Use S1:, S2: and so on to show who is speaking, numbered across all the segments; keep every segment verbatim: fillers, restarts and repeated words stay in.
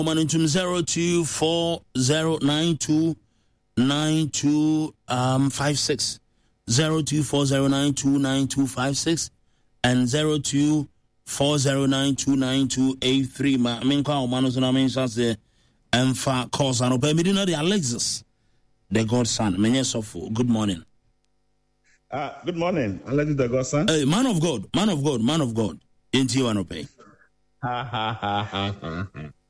S1: Momentum zero two four zero nine two nine two um five six zero two four zero nine two nine two five six and zero two four zero nine two nine two eight three. Ma I mean kwa manos na men say emfa calls and open me know the Alexis the godson. Menye sofo. Good morning.
S2: Uh good morning. Alexis the godson.
S1: Hey, man of God, man of God, man of God. Into you anope.
S2: Ha ha ha ha.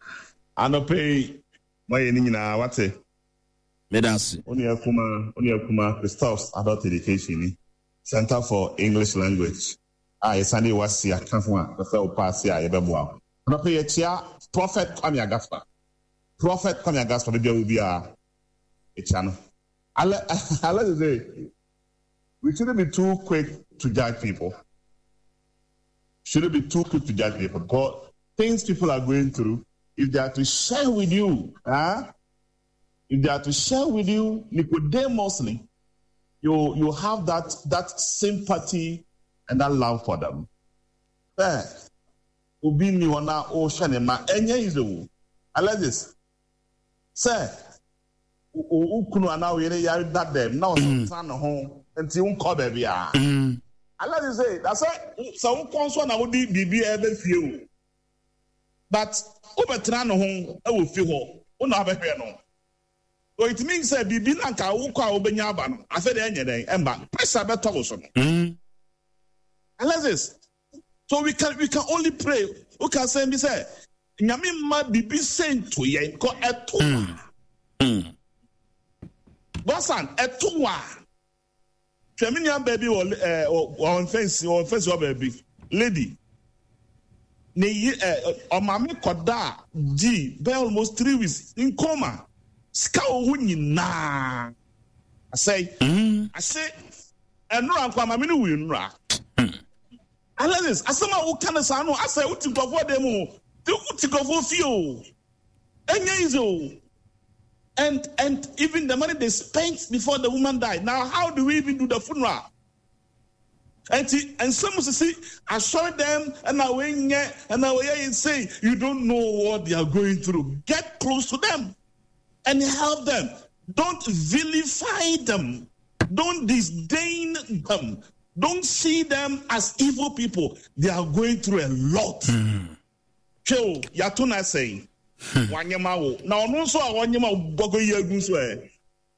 S2: Anope my nyina wate.
S1: Medasi.
S2: Oni akuma, oni akuma Christoph's Adult Education Center for English Language. Ah, yesani wasi akanfo a the fell pass ya yebeboa. Anope ye chia Prophet Kwame Agaspa. Prophet Kwame Agaspa be will be a channel. Ale ale say we shouldn't be too quick to judge people. Shouldn't be too quick to judge people. But things people are going through, if they are to share with you, huh? If they are to share with you, Nicodemously, you you have that that sympathy and that love for them. Eh, Ubi mi wana o shane ma enye izo. Alexis, say, u kunu ana we ne yari that them now san ho enti un ko baby ah. Alexis say, that's it. So un konso na odi bibi ebe fie. But obetra no ho e wo fi ho. Una abehwe no. So it means that bibi na nka wo kwa obenya aba no. Afa de enye den emba. Pressure be to so no. Mm. Alexis. So we can we can only pray. We can say me say nyame ma bibi sent to yen ko eto. Mm. Bosan eto wa. Feminian baby or uh, on fence or fence or baby lady. Ne uh, on mama koda G by almost three weeks in coma. Ska wuni na. I say, mm. I say, and no am mama no win ra. Alexis, asama wo kana sa no, I say uti go for dem o. Ti uti go for fio. Enya izo. And and even the money they spent before the woman died. Now, how do we even do the funeral? And see, and some will say, I saw them, and I went and I went say, you don't know what they are going through. Get close to them and help them. Don't vilify them. Don't disdain them. Don't see them as evil people. They are going through a lot. So, Yatuna saying. Wanyama wo na ono so a wanyama bogo yegun so e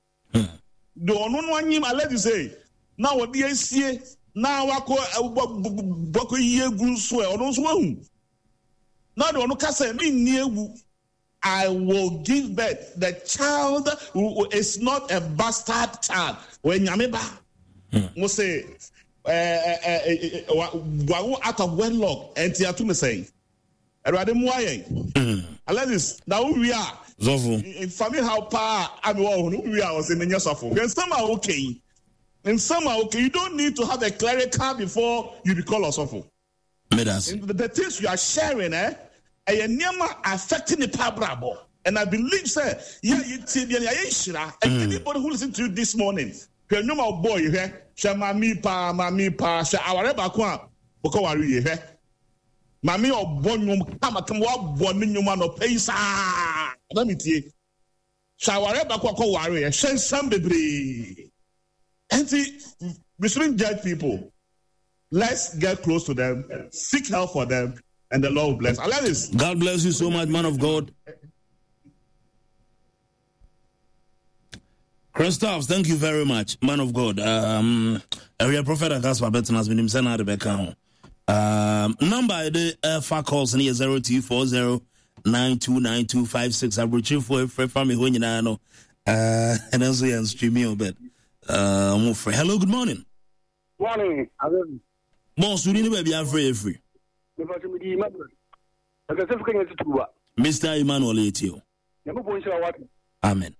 S2: do ono no wanyama let you say na wo de asie na wako bogo yegun so e ono so ahu na do ono ka say me ni ewu I will give birth. The child who is not a bastard child when nyame ba mo say eh eh wa out of wedlock enti atu me say Erade muaye. Alexis, now we are. Zofu. In family how pa I mean we are was in the Nyasafo. And some are okay. And some are okay. You don't need to have a clerical before you become a Sofo. The, the things you are sharing, eh? And affecting the pabrabo. And I believe, sir, yeah, you and anybody who listens to you this morning, you know my boy, eh? Shamami pa, mami pa, sha awareba kwa, boko wari, eh? Mami obonum kamatam wa bonu nyuma no peisa na mitie shaware ba kwa kwa ware ye shensan bebre enti we shouldn't judge people. Let's get close to them, seek help for them, and the Lord will bless. Alexis,
S1: God bless you so much, man of God. Christoph, thank you very much, man of God. Um area prophet Agaspa Beton has been himself at the back home. Um, number the uh, phone calls near zero two four zero nine two nine two five six. I'm reaching for a family when you know, uh, and also I'm streaming a bit. Uh, hello, good morning.
S3: Morning.
S1: Boss, we didn't be free, free. Mister Emmanuel Etio. Amen.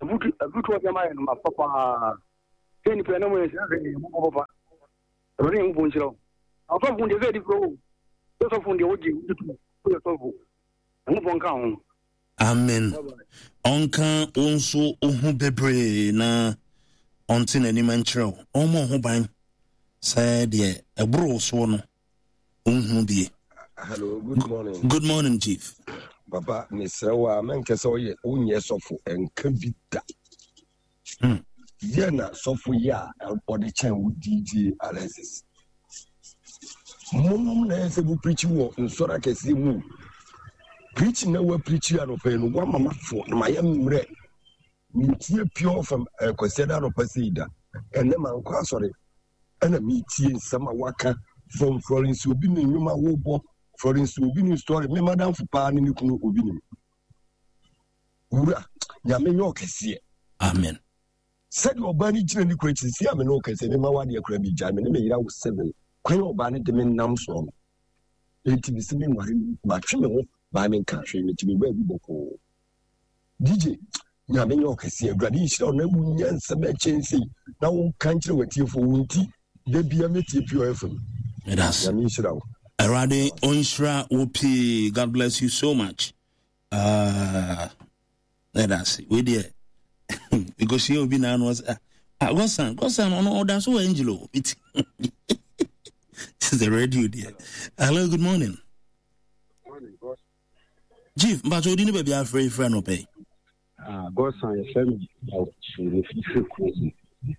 S1: Amen. Onka onso ohu bebre na onti na ni manchro. Omo ho ban. Say de ebro so no. Ohu bie.
S4: Hello, good morning.
S1: Good morning, Chief.
S3: Papa, Miss Rawa, Mancaso, Unya Sofu, and Kavita. Diana Sofu Ya, body chain with D J Alexis. Mom, there's a preaching walk in Sorakasi. Preaching no preaching out of pen, one mamma for my young red. Meet pure from a consider of Pasida, and then my sorry. And a meeting some waka from Florence Ubin in Yuma Wobo, Florence Ubin story, me madam for pan in Yuku Ubin. Ura, Yamen see.
S1: Amen.
S3: Said your bunny generally creates the Amenokas and Mawadia Crabby Jamin, and I was seven. Queen or Bannet the men nam song. It is the same matrimony by men country, which me well before. D J. Yamen see a gradation on a moon, some chancy. Now country with you for winty. They be a meeting P O F.
S1: It has. Arade Onshra Opi, God bless you so much. Uh, let us see. We did. Because she will be now was uh Godson, Godson on order so Angelo. It's the radio dear. Hello, good morning.
S4: Morning, boss.
S1: Chief, but you didn't be afraid friend of pay.
S4: Ah, Godson, your family out to the future crazy.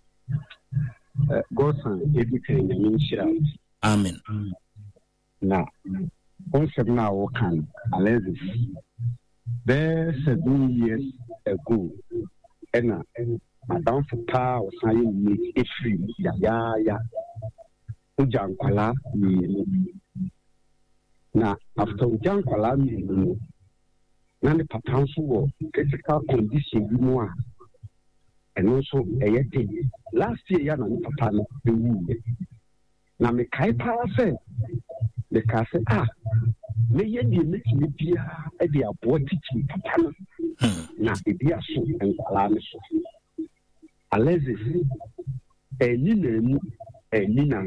S4: Godson, everything I mean share.
S1: Amen.
S4: Now, concept now can Alexis. There seven years ago, and Madame Fata was saying me a free ya ya ya. Ujankwala me. Now, after Ujankwala me, now the potential critical condition you know. And also a year last year, Yana Papa, the wound. Now, me Kaipa said, the castle, ah, may ye make me be a dear boy teaching Papa. Now, the dear son and Alanis. Alexis, a Nina, a Nina.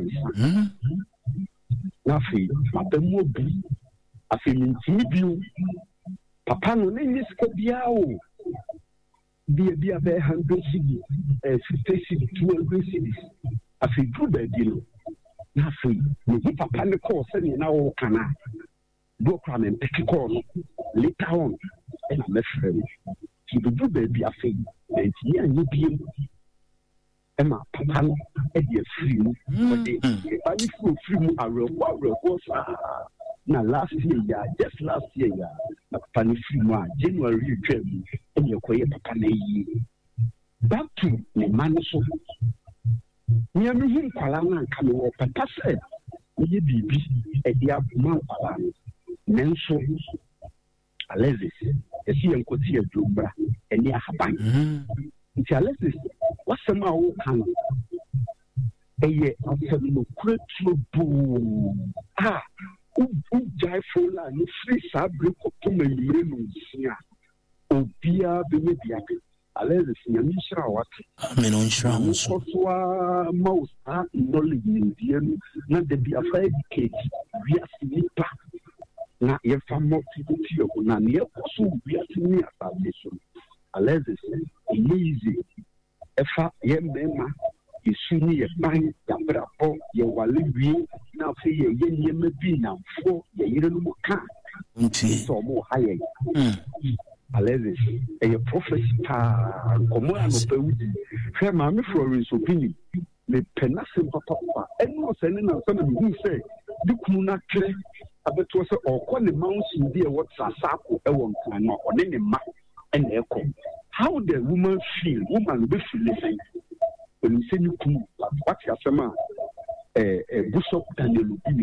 S4: Nothing, Papa Moby, a feeling to Papa, no name is Kobiao. Be a be a very hundred cities, fifty cities, two hundred cities. I feel good by deal. Nothing. If a panic call, send you now, can I? Do come and take a call later on. And I'm a friend. He will do baby a thing. And here you be Emma, Papa, and you're free. But if I feel free, I will go. Now, last year, yeah, just last year, yeah, Papa free January, and you're quite Papa. Back to the man so. Near me, Palana coming up, Papa said, you be a dear man, Palana. Menso Alexis, a sea and could see a jubra, and near Haban. It's Alexis, what's the matter? A year after the great boom. Ah. Ujai fola ni free sabre ko to me yire no sia obia be me bia Alexis nyami shira wate
S1: amen on shira mo so
S4: so mouse ha knowledge ni die no na de bia fa educate bia sinipa na ye fa mo ti ti o na ne ko so bia sini asabe so Alexis easy efa ye mema isuni ye ban ya brapo ye walewi na fe ye ye ye mebi na fo ye yire no ka
S1: nti
S4: so mo haye Alexis e ye prophecy pa komo no pe wudi fe ma me Florence opinion me penase papa papa e no se ne na so na me say di kunu na kre abeto se okọ ne mountain bi e what sasako e won kan no one ne ma e na ekọ how the woman feel woman be feel like when you say you come, what you are saying, a bishop Daniel Lubini,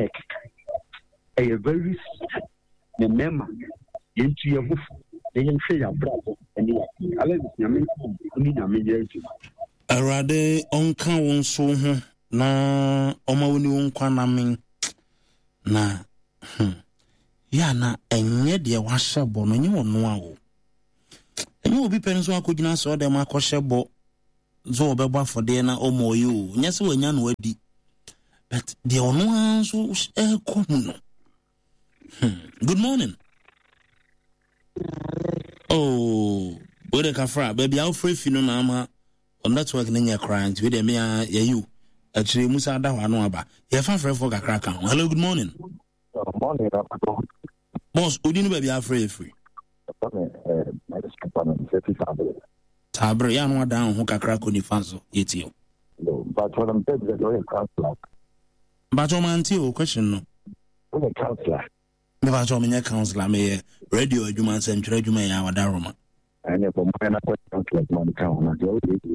S4: a very sad, the member, into your roof, they can say your brother, and you are a majority.
S1: A rather uncommon so, na Omawuni Unquanamin, na, yana, and yet dear washer born, and you will know. And you will be penny so I could not saw them, I caution bo. So beba for there na omo you nyase wanya no adi but the ono anso e komu no. Good morning. Oh, we the kafra baby how free fino na ama on network na nya client we dey me ya you actually musa da ho anu aba ye fa free for kakra kan. Hello, good morning.
S5: Good morning.
S1: Boss, Udin baby are free free. Tabre, Yan down who can crack on the fanso, it's you.
S5: But what I'm saying is a counselor.
S1: But your man, too, question no.
S5: I'm a counselor.
S1: Never told me a counselor, may radio, you man send you may have a daruma.
S5: I never mind a counselor, man, counselor.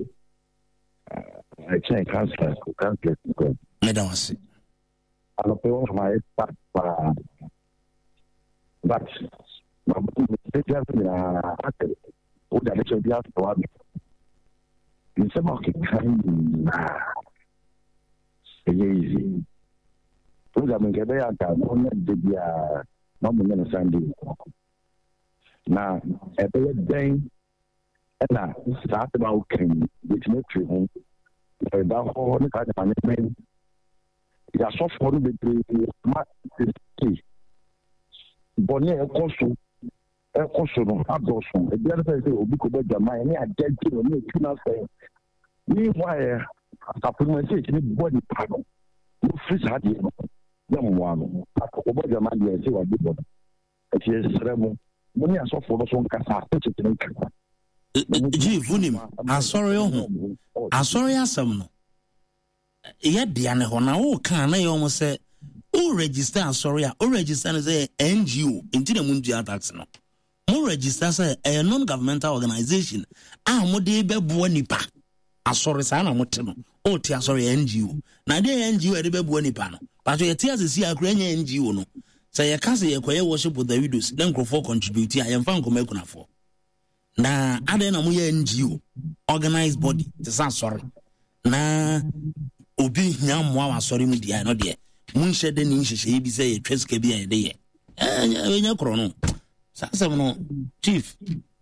S5: I can't counselor, counselor.
S1: Madam, I see.
S5: I don't know my but but the judgment are active. Would I let you be out for one? In some market, easy. Would I make a day out of one of the nominal Sunday? Now, at the day, and I start about king, which makes you home. About all the kind of management. Ya so for the ma ti boni e koso e koso no adoso e bia say obi ko baja mai ni adeji no ni tuna say ni why aftermath ni body pardon no free had you no mo no ko baja mai ni say wa bi bodo e ti seremo mo ni aso for so nkasa to chitene nkasa
S1: ji vunim asori ohun asori asam no yeah, Diana Hona, oh, can I almost say, oh, register, sorry, oh, register as a N G O, into the Mundia tax. No, more register as a non governmental organization. Ah, Mode Bebuanipa. Ah, sorry, Sana Moteno, oh, Tia, sorry, N G O. Now, the N G O at the Bebuanipa. But your tears is here, Ukrainian N G O. No, say a cousin, a choir worship with the widows, then go for contribute. I am found Comecona for. Now, I don't know, N G O, organized body, the sound sorry. Now, obi nyamwa wa sorry mu dia no de mun hye de ni hye bi say tweska bi a de ye eh nya kro no sasem no chief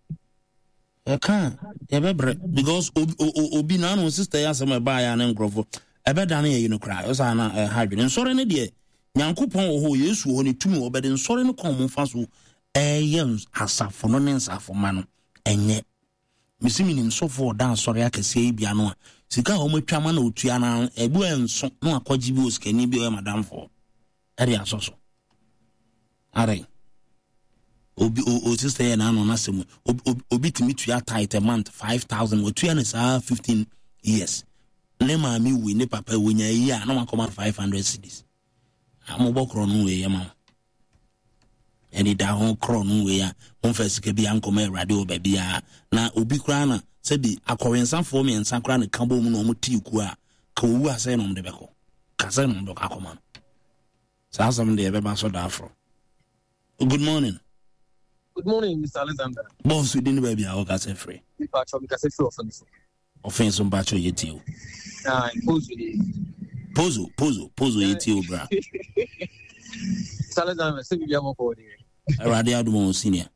S1: e kan e bebre because obi obi na no sister ya asem e ba ya na nkrofo e be da na ye no kra o sa na ha dwene sorry ne de nyankopon wo ho yesu ho ne tumi wo be de sorry no kon mu fa so eh yem asafo no ne nsafo ma no enye misimi nim so for dan sorry akese bia no sika o matwa na otua na ebu enso no akwaji bi oskani bi o madam for area asoso are obi o sister na no na sem obi timi tua tight a month five thousand otua na sa fifteen years ne ma mi we ne papa we nya yi a na makoma five hundred cedis amobokro no we yema eni da ho kro no we ya on fasika bi ankoma radio ba bia na obi kra na sebi akọwensan for me ensan kra ne kabo mu no mo tiku a ka owu ase no mde beko ka se no mde ka koma sa asam de be ba so da afro. Good morning.
S6: Good morning, Mister Alexander.
S1: Boss, we didn't baby I ka se free.
S6: If I try to say free offense.
S1: Offense on bacho yeti o.
S6: Ah, pozo.
S1: Pozo, pozo, pozo yeti o bra.
S6: Mister Alexander, say we am for there.
S1: Radio Adumo senior.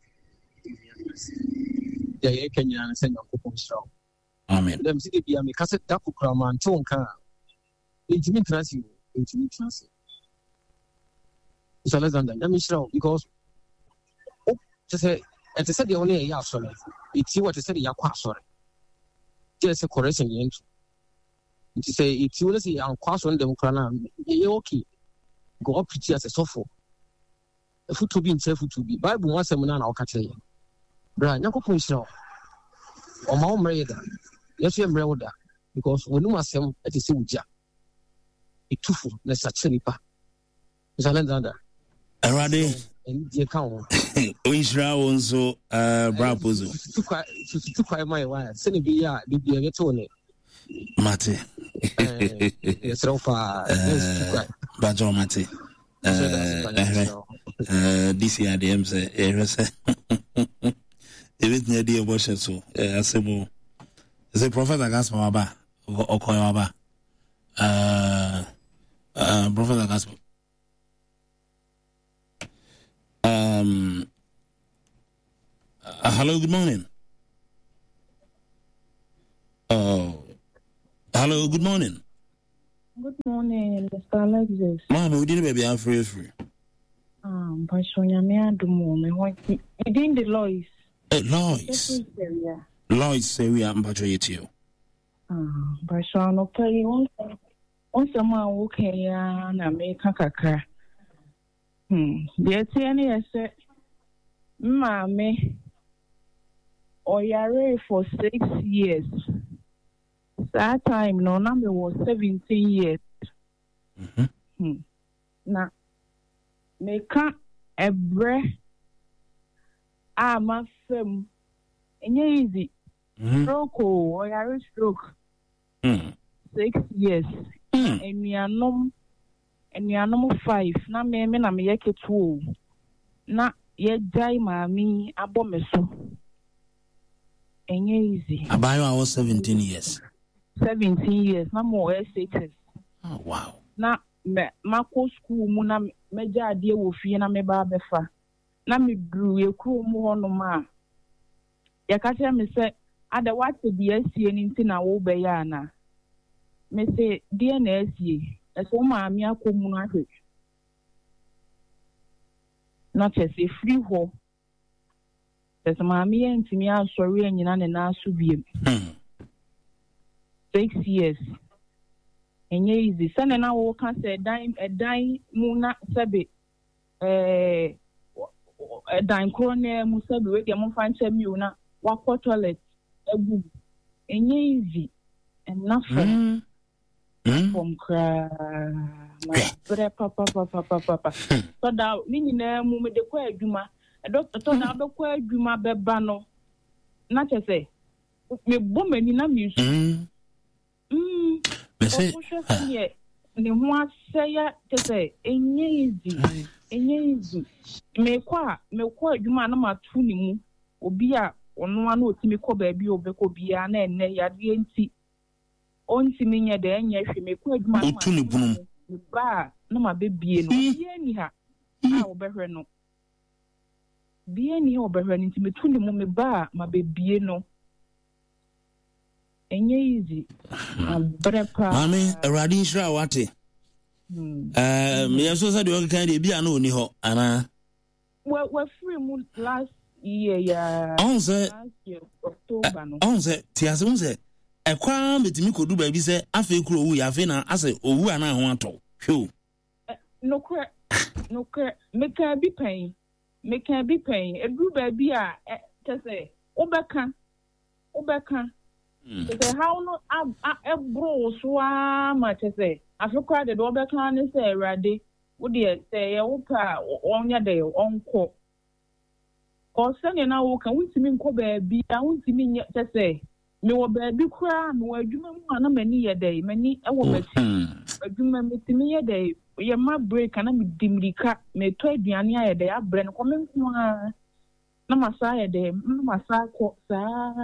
S6: Yeah, yeah, Kenya and send your strong.
S1: Amen.
S6: Them see be a me cassette that could cram and tonka. Intimate transit, intimate transit. Mister Alexander, let me show because oh, just say, and to say the only ya sorry. It's what to say ya qua sorry. Just a correction yen. To say it's you see and qua on them crana, you okay. Go up to as a sofa. A foot to be in self to be. Bible once a man I'll catch you. Bra, nyakopon shira o ma omre da yeso emre wo da because wonu asem ati se wuja itufu na sacheri pa Alexander
S1: Arade
S6: e ka won
S1: o ishra won so uh bra pozo
S6: tu kwa tu kwa mai wa se ne bi ya bi bi to ne
S1: mate
S6: eh yeso fa
S1: ba jo mate eh eh this year the M say eh even near the abortion so asemo is a prophet against Maba or Koyaba uh uh prophet against um uh, hello, good morning. Oh, hello, good morning.
S7: Good morning, Mister Alexis.
S1: Mama, we didn't baby I'm free free.
S7: Um, but Sonia me adumo me want within the Lois.
S1: Eh, Lois. Lois say we are mbacho yetio.
S7: Ah, but so no pay on on someone okay ya na me kakakra. Hmm, the any say Mommy, oyare for six years. That time, no, number was seventeen years.
S1: Mm-hmm.
S7: Hmm. Now, make a breath. Ah, my film. And easy.
S1: Mm-hmm.
S7: Stroke, oyare stroke.
S1: Mm.
S7: Six years.
S1: Mm.
S7: And we are no, and we are no five. Now, me, me, na me yeke two. Na ye jai mami abo me so. Enye easy.
S1: Abayo, I was seventeen years.
S7: Seventeen years. Na mo S H S.
S1: Oh wow.
S7: Na me mako school mu na me ja ade wo fie na me ba befa. Na me dru ye kru mu hono ma. Ya ka tell me say ada what be asie ni nti na wo be ya na. Me say die na asie. Eso ma mi akomu na hwe. Not as a free ho. There's a mammy and Timia sorry and Yan and Nasubi. Six years. And ye is the son and I will can say a dime, a dime, Muna Sabi, a dime corner, Musabi, wake a monfine Samuna, walk for toilet, a boo. And ye easy and nothing from cry. Papa, papa, papa, papa. So that meaning a moment the quay Juma, a doctor told out the quay Juma Bebano. Not to say, me woman in a music. Hm, say, the one say to say, and easy, and easy. Me qua, me qua Juma no matunimu, or be a on one or Timiko baby or Beco Biana and Nayadi. On Timinia, the end, yes, she may quite my ba no ma be bie no bie ni ha a obehwe no bie ni obehwe ni nti metuni mu me ba ma be bie no enye easy abrepa
S1: mami awradi nhira wate eh me yaso say de o kan de bia na oni ho ana
S7: we we free mu last year ya
S1: on say
S7: October no
S1: on say ti ase on say ekwa metimi kodu ba bi se afa kuro owu ya afa na ase owu ana ho ato hwo
S7: no kra no kra me ka bi pen me ka bi pen edu ba bi a te se obeka obeka te se how no e bro so a ma te se afekwa de obeka ne se erade wo de se ye wo pa onya de onko ko se ne na wo kan wutimi nko ba bi a wutimi te se me wo ba bi kura me wo adwuma mu ana mani ye dey mani e wo mati adwuma metimi ye dey ye ma break ana me dimrika me to aduane aye dey abre no come nko na masa ye dey na masa ko sa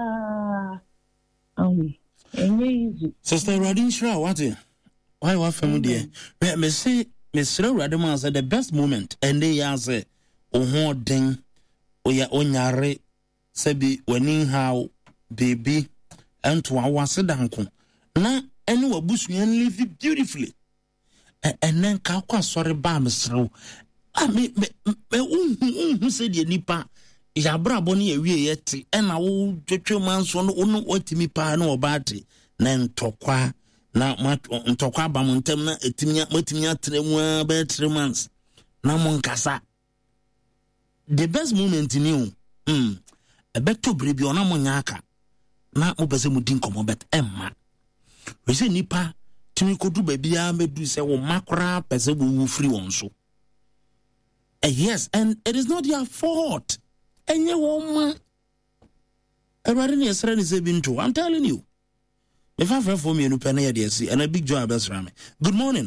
S7: um enye easy
S1: sister Radin Shra what why wa fam dey me say me sre Radin man say the best moment and they ya say oho den oya onyare sabi wani how baby and to our sedanko na ene wabusuan live beautifully and then ka kwa sorry ba mesrew ah me me me unhu se de nipa ya brabo ne awie yete ena wo twetwe manso no ono otimi pa na obate na ntokwa na ntokwa ba mo ntem na etimi matimi atremu ba three months na mo nkasa the best moment ni o mm e beto brebi ona mo nyaaka na mo pese mo din komo bet emma we say nipa timi kodu ba bia medu se wo makora pese wo free won so uh, yes and it is not your fault enye wo ma everybody ni esra ni se bintu I'm telling you if I for me no pen here dey see and a big job that's rame good morning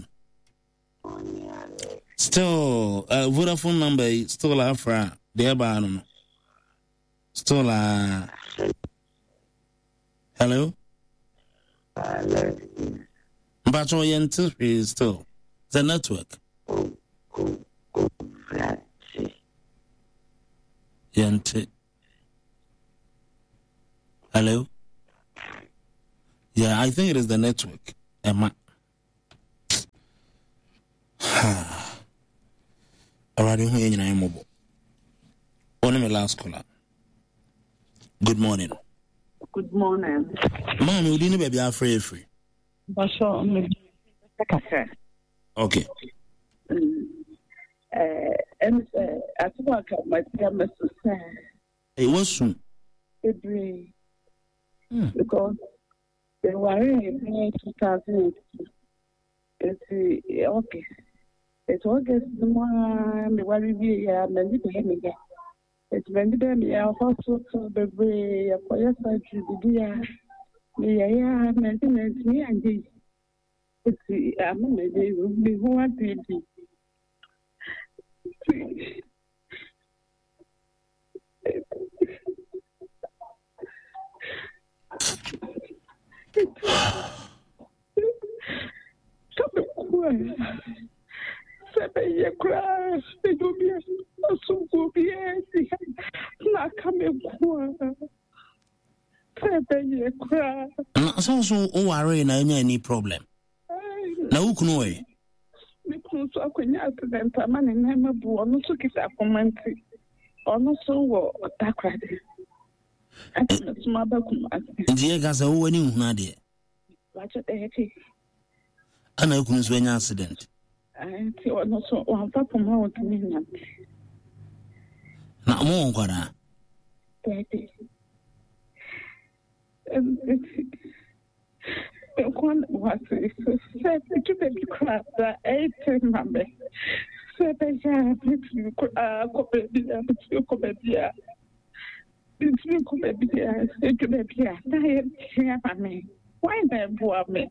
S1: still uh, Vodafone number still afra there ba no still uh hello but your enter is still the network yente hello yeah I think it is the network Emma already who you know mobile only my last caller good morning
S8: good morning
S1: mama we didn't be afraid free
S8: basho me
S1: okay
S8: and I think my dear Mister
S1: It was soon.
S8: Because they were in two thousand eight. It's okay. It's August. The one the one we are many behind. It's when the baby are also to the way for your side to be. Yeah, maintenance me and this. It's I'm maybe who want to be. Seven crash, they do be a super be not coming. Seven crash.
S1: So, so, oh, I ain't any problem. No, no way.
S8: Because I couldn't accident a man in Hammer Buon took it up for Monty. Almost so well, that credit. And it's mother.
S1: Dear Gaza, when you Nadia.
S8: Watch it.
S1: And I couldn't swing accident.
S8: I see what not so one papa more to me.
S1: Not more, Gora.
S8: One was said to baby crap that eight mamma. Said I have to go baby, to baby. It's me, baby, said to baby. I am me. Why then, poor me?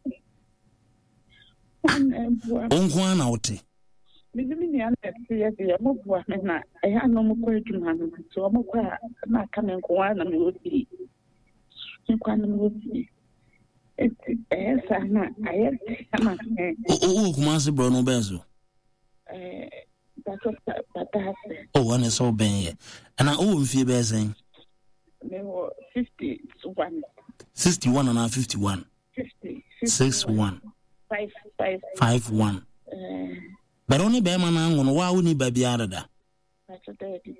S1: One out.
S8: Minimum, the Mobu, I had no more question, so I'm not coming one and will be. You can be. It's yes, I'm not. I am.
S1: Oh, Master Bruno Bezo.
S8: That's what that
S1: oh, one is so bad. And I owe feel bezing.
S8: They were fifty one.
S1: Sixty one and fifty one.
S8: Fifty
S1: six one.
S8: Five five
S1: five one. But only Bearman on why we need baby out of that.
S8: That's a daddy.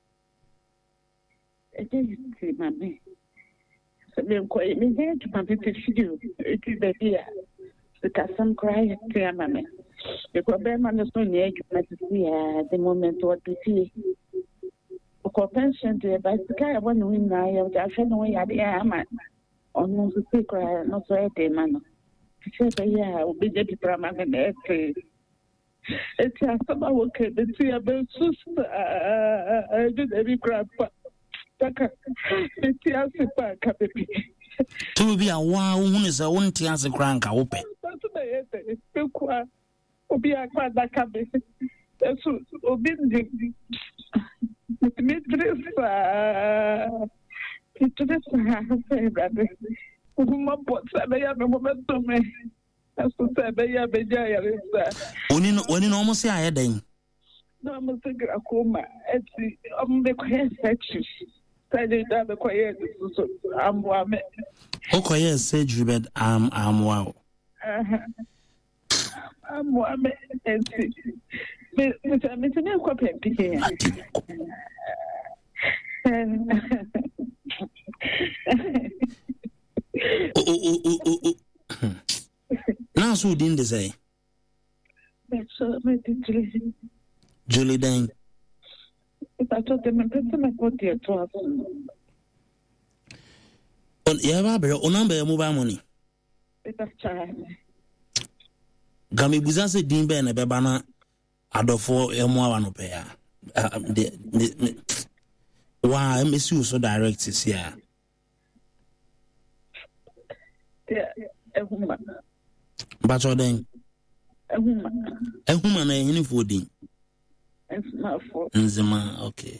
S8: It is my me. Me quite me there to my little video. It is the dear. Because some cry at dear mammy. Because Bearman is no near you at the moment what we see. For pension, dear, but the guy one win now, I don't know where the am. On no secret, not so a day, man. She said, yeah, will be the drama and the it's a summer work, the three of them, sister. I did every grandpa. It's a super capital.
S1: To be a wow, who is a one tears a crank open.
S8: That's what I said. It's quite. Obi akwa da kabe. Eso obi ndi. Mistressa. Mistressa say brother. Uma bota be ya me momento me. Eso say be ya be ja ya resa.
S1: Oni no oni no mo say ayedan.
S8: No mo say akoma. Eti om be kwa search. Say da be kwa ye so amwa me.
S1: O kwa ye surgery bed am amwa.
S8: Uh-huh. I'm one and see. Miss Miss Copy.
S1: Oh, oh, oh, oh. Now, so didn't they say?
S8: That's so many
S1: Julie Dane.
S8: If I told them, I'm putting my body at twelve.
S1: On Yavabe, on number mobile money.
S8: It's a child.
S1: Gami Buzase Dimbe and a Babana Adolfo Elmoa no pay. Why, Miss you so direct is here?
S8: A woman.
S1: But your then
S8: A woman.
S1: A woman, a uniform.
S8: It's not for
S1: Nzema, okay.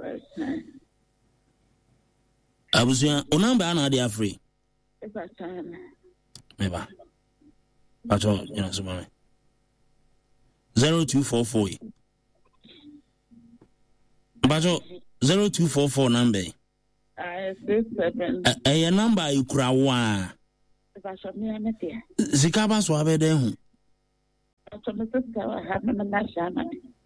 S1: I was here on number and they are free.
S8: It's a child.
S1: Maybe. But all, you know, so zero two four four. But all zero two four four number.
S8: I say seven.
S1: A number you cry.
S8: If I shall me, I'm here.
S1: Zikaba swabe de.
S8: So my sister, I have my nashana.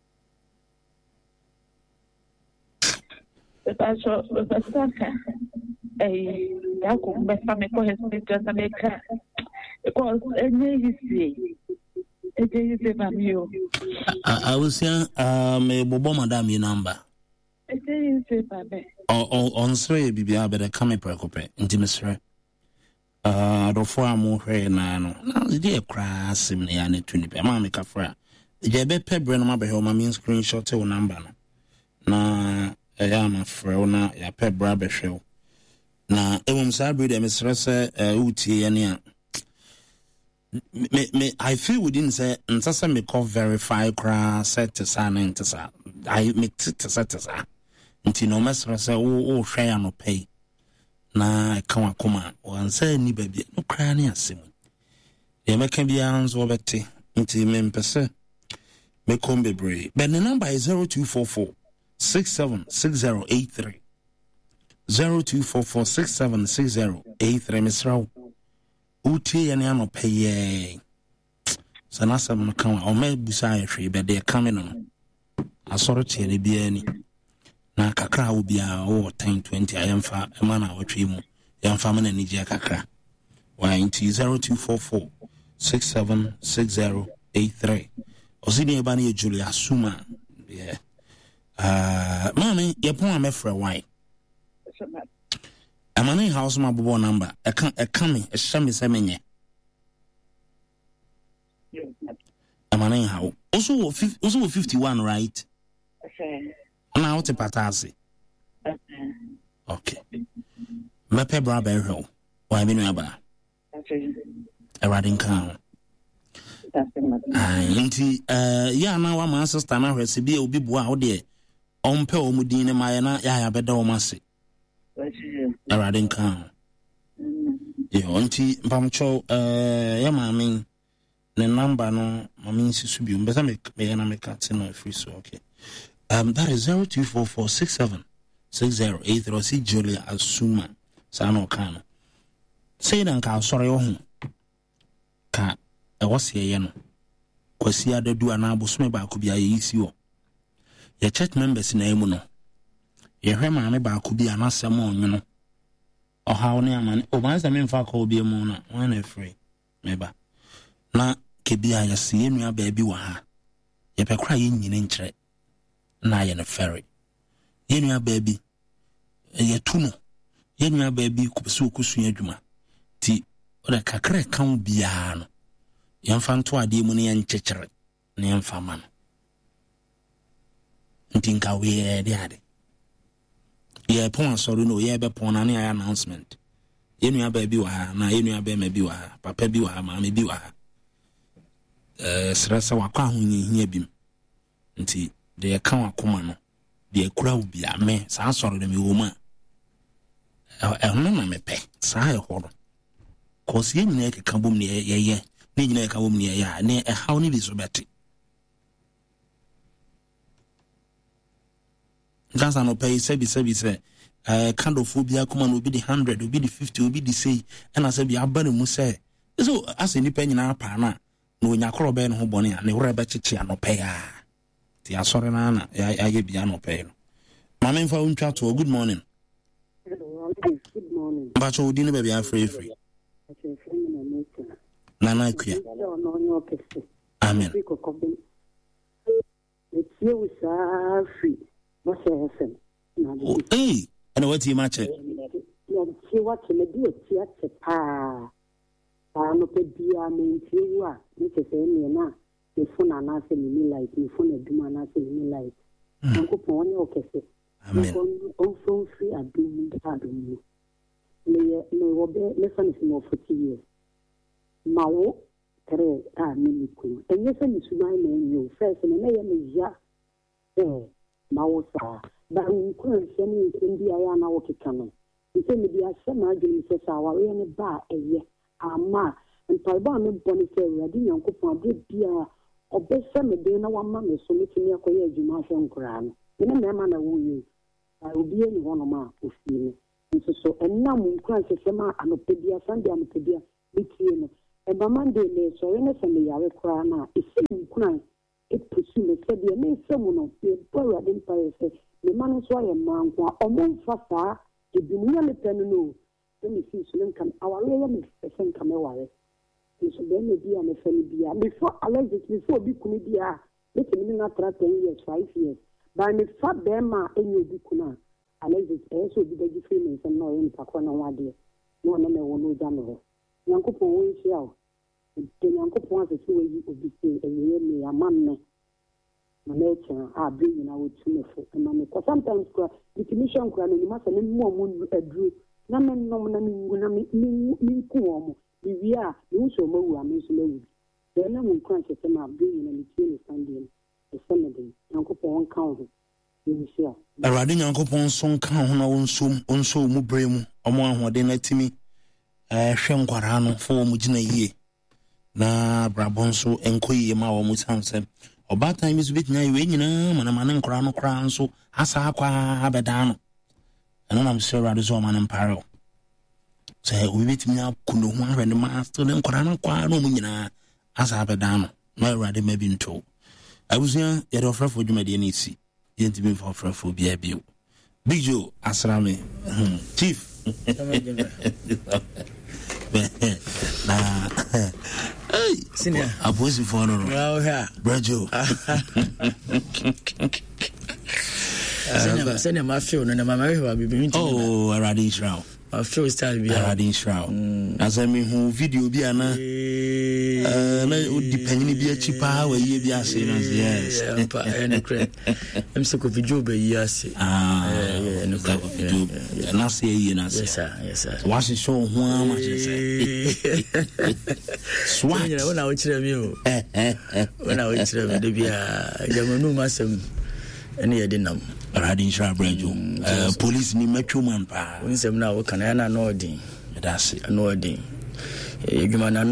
S8: If I shall, if I sucker, a Yaku, my family for his just America. Because any easy, it is a mammy.
S1: I was saying, um, a bobo madam, your number.
S8: I say you say, Babe.
S1: Oh, on three, be able to come a precope, intimacy. Uh, the four more hair now. Now, the dear crass, him, the anne to the mamma cafra. The bed pebble, my home, I mean, screenshot or number. Na, I am a frona, ya peb rubber show. Na, it won't sabri the mistress, uh, uti, and me, me, I feel we didn't say, and Sasa me call verify cra set to sign into sa. I make it to set to sa. Until no master say, oh, oh, share no pay. Na, I come come on, say, ni baby, no cranny as sim. The American be answer over tea, until men per se. Me come be brave. But the number is zero two four four six seven six zero eight three. Zero two four four six seven six zero eight three, Miss Row. Uti and Yano pay. Sanasa no come or may beside tree, but they are coming on. I saw it here, be any. Na kakra will be our ten twenty. I am far a man our tree mo. Young family and Niger kakra. Why into zero two four four six seven six zero eight three. Osini Ebani Julia Suma. Yeah. Uh, mommy, your poor me for a while. A money house, my boy number. A can a coming, a shami semenya. A money house. Also, also fifty-one, right? Now, what's a patasi? Okay. My pay brother hill. Why, me no a riding count. Inti, uh, yeah, now I'm a sister now, recipe will be wow, dear. On Pel Mudina Mayana, ya better almost. A riding count. You auntie Bamcho, uh, yeah, mammy. The number no, mammy, should be, but I make me and I make it no free, so okay. Um, that is zero two four four six seven six zero eight three. See Julia Asuma, Sano Kano. Say, then, Car, sorry, oh, car. I was here, you know. Kwasi ade do anabo so me ba ko bia yisi wo. Ye church members na emu no. Ye hwe ma me ba ko bia na asem onyo no. O hawo ne amane o ban me mfa ko bia mu na won na free. Me ba. Na ke bia ya se enu aba bi wa ha. Ye pe kra ye nyine nkyere. Na ye no ferry. Ye enu aba bi ye tu no. Ye enu aba bi ko so kusu adwuma. Ti o da kakra kan bia no. Yamfanto ade mu ne yankyekere ne yamfama no ntinka we e de ade ye pon asori no ye be pon na ne announcement yenu aba bi wa na yenu aba ma bi wa papa bi wa ma me bi wa eh stressa wa kwa hunyi hia bim nti de ye kan akoma no de akura wo bia me sa asori de me wo ma e hono na me pe sa ye ho no kosi yenu ne ke kan bom ne ye ye ne nyina ka wom ne ya ne e haw ne bi so beti gansa no pay sebi sebi se eh kind of phobia kuma no bi di one hundred obi di fifty obi di say na se bi aba ne mu se so ase ni pa nyina pa na no nya kro be ne ho bone a ne wora be cheche anope ya ti asore na na ya ye bi anope no mama mfa untwa to good morning.
S9: Hello, good morning.
S1: Ba cho odi ne be bia free free Nana Kuya. Amen. Hey, and what's your match?
S9: See what you do, theatre pa. I'm not a dear main few. You can say me now. The phone and answer me like you phone a doom and answer me like. Uncle Pony, okay. Amen. Also, free and do me. May obey, listen, is more for two years. Mawo tere a mini ku enye se misumai na enyo first na na ya meja eh mawo sa ba nku nse ni ndi aya na wo keka no nse me dia se ma adwini se sa wa we ne ba eye ama ntaiba me boni se radi nyankopon ade bia obese me de na wa ma me so metimi akoye adwuma hwe nkura no ne me ma na wo yi obi ni hono ma ofie nso so enna mu nku nse se ma anopedia sande anopedia bitie no Eba Monday le so ene se me yare kra na isi nkuna e pusu me se de me se mu no e bora de mpa se me manu so aye mankwa omomfa saa e bi mu le penu no e me si so nkan aware ya me se nkan me ware so be me bia me fe me bia before allegedly before bi kunu bia This is not ten years, five years. But if fat them are any of the kuna, unless it's also the big females and no in Pakwana Wadi, no one will know Jambo. Yanko won't show. The Yanko wants to see you would be a year me a man. My nature are bringing out to me for sometimes the commission cry you must have more moon a drew. Namen nominally mean cool. We are no so more. I mean, so then I will crunch a summer bringing and the standing. Yankopɔn ka ho yɛhyia
S1: Awurade Nyankopɔn so nka ho na wonsom onso mu brɛ mu ɔmo ahoɔden na timi eh hwɛ nkwara no fo mu gina yie na brabɔ nso enko yie ma wɔ mu sansɛ ɔbaatan bi so betinya yɛ nyina mana mana nkora no kora nso asa akwa abɛda no ɛno na msɛ Awurade so ɔma no mpare sɛ obi betimi akuno ho ahwɛ ne ma so ne nkora no kwa no mu nyina asa abɛda no na Awurade ma bi nto Abusia yɛde ɔfrɛ fo dwumadeɛ no ɛsi yɛntimi mfa ɔfrɛ fo biaa bio Big Joe asrame Chief na
S10: senior
S1: aposifoɔ no no Brajo
S10: senior ma feel no na mama hwɛ bibi
S1: oh Awurade Israel
S10: I feel style bi
S1: Awurade Israel as I mean who video bi ana Uh, na udipanyini bi achi pa wa yie bi ase no yes
S10: pa ene kre em se ko video be yi ase
S1: ah eh no ko video na se yi na se
S10: yes sir yes sir
S1: what is show ho ama je say swat
S10: you know na o kire mi o eh eh na o kire mi de bia jamanu masem ene ye de nam
S1: Awurade Israel Brajo uh police ni metro man pa
S10: nsem na o kana na no odin
S1: that's it
S10: no odin e dwuma na